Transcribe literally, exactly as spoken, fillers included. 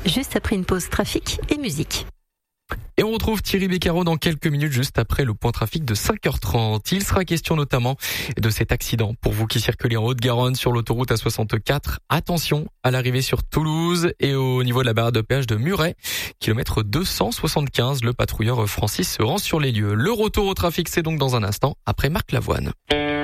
juste après une pause trafic et musique. Et on retrouve Thierry Beccaro dans quelques minutes juste après le point trafic de cinq heures trente. Il sera question notamment de cet accident. Pour vous qui circulez en Haute-Garonne sur l'autoroute A soixante-quatre, attention à l'arrivée sur Toulouse et au niveau de la barrière de péage de Muret, kilomètre deux cent soixante-quinze. Le patrouilleur Francis se rend sur les lieux. Le retour au trafic, c'est donc dans un instant après Marc Lavoine.